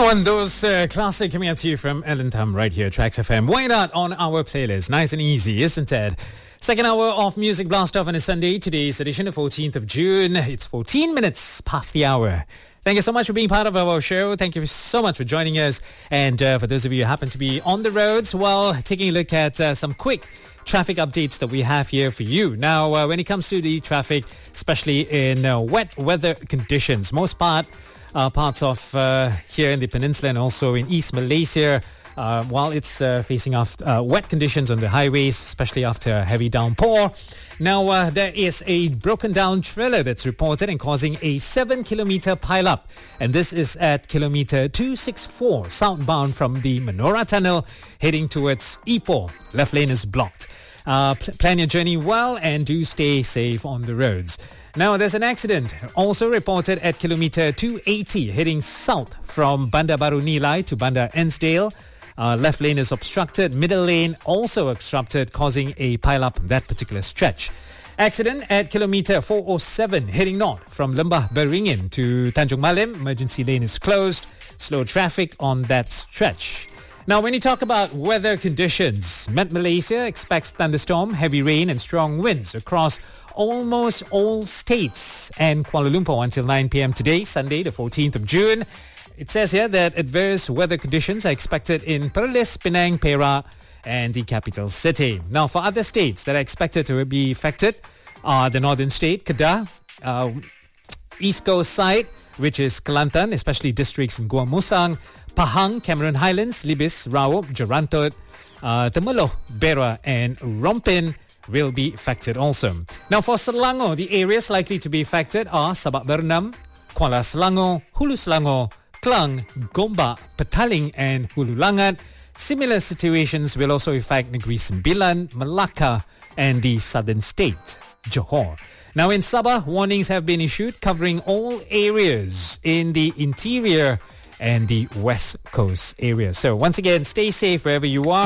On those classic coming up to you from Ellen Tam right here, Tracks FM. Why not on our playlist? Nice and easy, isn't it? Second hour of Music Blast Off on a Sunday. Today's edition, the 14th of June. It's 14 minutes past the hour. Thank you so much for being part of our show. Thank you so much for joining us. And for those of you who happen to be on the roads, well, taking a look at some quick traffic updates that we have here for you. Now, when it comes to the traffic, especially in wet weather conditions, most parts of here in the peninsula and also in East Malaysia, while it's facing off wet conditions on the highways, especially after a heavy downpour. Now, there is a broken down trailer that's reported and causing a 7-kilometer pileup. And this is at kilometer 264, southbound from the Menora Tunnel, heading towards Ipoh. Left lane is blocked. Plan your journey well and do stay safe on the roads. Now, there's an accident also reported at kilometer 280 heading south from Bandar Baru Nilai to Bandar Ensdale. Left lane is obstructed. Middle lane also obstructed, causing a pile-up on that particular stretch. Accident at kilometer 407 heading north from Lembah Beringin to Tanjung Malim. Emergency lane is closed. Slow traffic on that stretch. Now, when you talk about weather conditions, Met Malaysia expects thunderstorm, heavy rain and strong winds across almost all states and Kuala Lumpur until 9 p.m. today, Sunday, the 14th of June. It says here that adverse weather conditions are expected in Perlis, Penang, Perak and the capital city. Now, for other states that are expected to be affected are the northern state, Kedah, East Coast side, which is Kelantan, especially districts in Gua Musang, Pahang, Cameron Highlands, Libis, Rawup, Jerantut, Temeloh, Bera and Rompin will be affected also. Now, for Selangor, the areas likely to be affected are Sabak Bernam, Kuala Selangor, Hulu Selangor, Klang, Gombak, Petaling and Hulu Langat. Similar situations will also affect Negeri Sembilan, Melaka and the southern state, Johor. Now, in Sabah, warnings have been issued covering all areas in the interior and the west coast area. So once again, stay safe wherever you are.